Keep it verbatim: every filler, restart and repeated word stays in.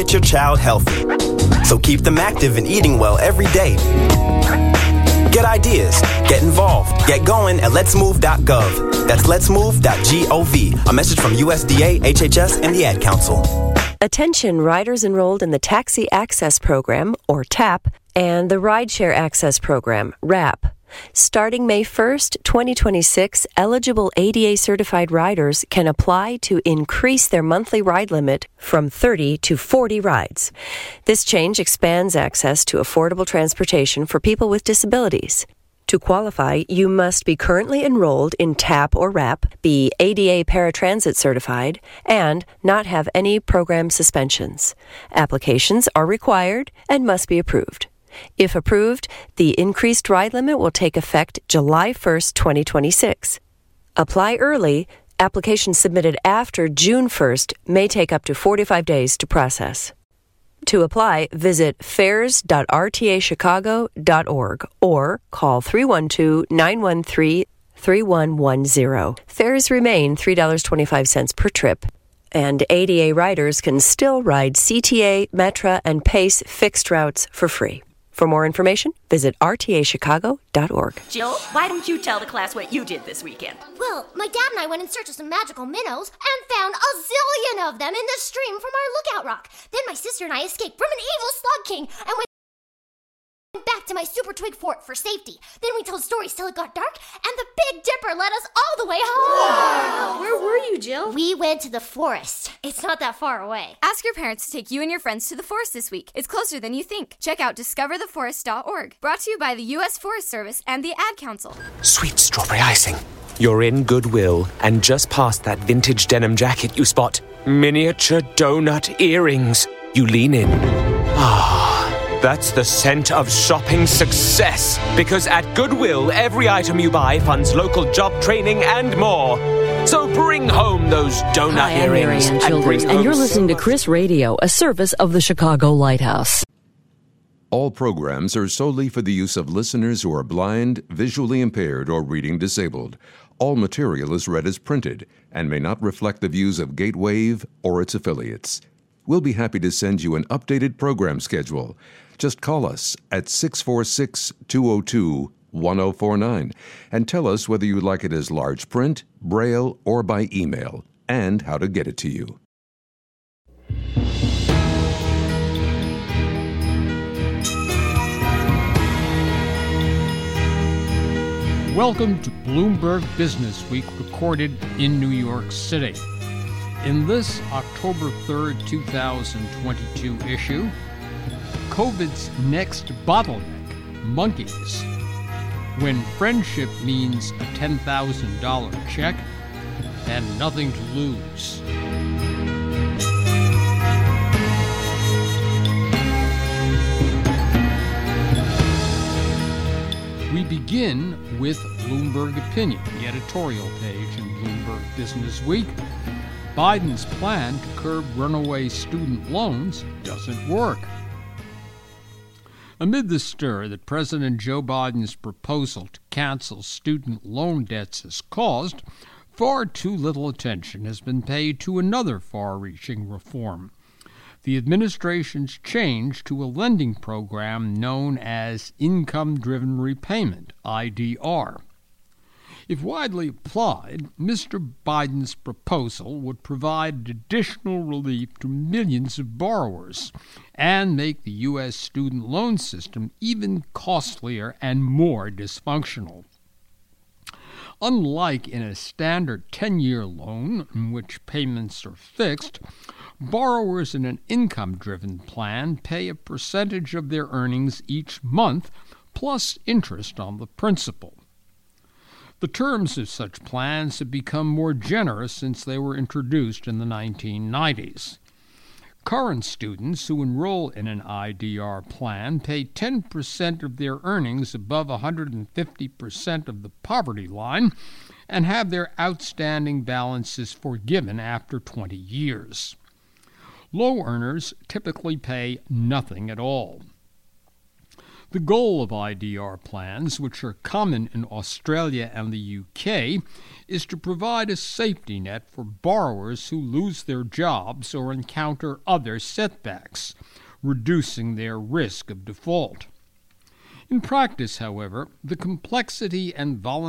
Get your child healthy. So keep them active and eating well every day. Get ideas, get involved, get going at lets move dot gov. That's lets move dot gov. A message from U S D A, H H S, and the Ad Council. Attention riders enrolled in the Taxi Access Program, or TAP, and the Rideshare Access Program, RAP. Starting May first, twenty twenty-six, eligible A D A-certified riders can apply to increase their monthly ride limit from thirty to forty rides. This change expands access to affordable transportation for people with disabilities. To qualify, you must be currently enrolled in TAP or RAP, be A D A paratransit certified, and not have any program suspensions. Applications are required and must be approved. If approved, the increased ride limit will take effect July first, twenty twenty-six. Apply early. Applications submitted after June first may take up to forty-five days to process. To apply, visit fares dot r t a chicago dot org or call three one two, nine one three, three one one zero. Fares remain three dollars and twenty-five cents per trip, and A D A riders can still ride C T A, Metra, and PACE fixed routes for free. For more information, visit r t a chicago dot org. Jill, why don't you tell the class what you did this weekend? Well, my dad and I went in search of some magical minnows and found a zillion of them in the stream from our lookout rock. Then my sister and I escaped from an evil slug king and went back to my super twig fort for safety. Then we told stories till it got dark, and the Big Dipper led us all the way home. Wow. Where were you, Jill? We went to the forest. It's not that far away. Ask your parents to take you and your friends to the forest this week. It's closer than you think. Check out discover the forest dot org. Brought to you by the U S Forest Service and the Ad Council. Sweet strawberry icing. You're in Goodwill, and just past that vintage denim jacket you spot miniature donut earrings. You lean in. Ah. That's the scent of shopping success. Because at Goodwill, every item you buy funds local job training and more. So bring home those donut Hi, earrings. I'm Marianne Childers, and, and you're listening to Chris Radio, a service of the Chicago Lighthouse. All programs are solely for the use of listeners who are blind, visually impaired, or reading disabled. All material is read as printed and may not reflect the views of Gatewave or its affiliates. We'll be happy to send you an updated program schedule. Just call us at six four six, two oh two, one oh four nine and tell us whether you like it as large print, braille, or by email, and how to get it to you. Welcome to Bloomberg Business Week, recorded in New York City. In this October third, twenty twenty-two issue, COVID's next bottleneck, monkeys. When friendship means a ten thousand dollars check and nothing to lose. We begin with Bloomberg Opinion, the editorial page in Bloomberg Business Week. Biden's plan to curb runaway student loans doesn't work. Amid the stir that President Joe Biden's proposal to cancel student loan debts has caused, far too little attention has been paid to another far-reaching reform: the administration's change to a lending program known as Income-Driven Repayment, I D R. If widely applied, Mister Biden's proposal would provide additional relief to millions of borrowers and make the U S student loan system even costlier and more dysfunctional. Unlike in a standard ten-year loan, in which payments are fixed, borrowers in an income-driven plan pay a percentage of their earnings each month, plus interest on the principal. The terms of such plans have become more generous since they were introduced in the nineteen nineties. Current students who enroll in an I D R plan pay ten percent of their earnings above one hundred fifty percent of the poverty line and have their outstanding balances forgiven after twenty years. Low earners typically pay nothing at all. The goal of I D R plans, which are common in Australia and the U K, is to provide a safety net for borrowers who lose their jobs or encounter other setbacks, reducing their risk of default. In practice, however, the complexity and volatility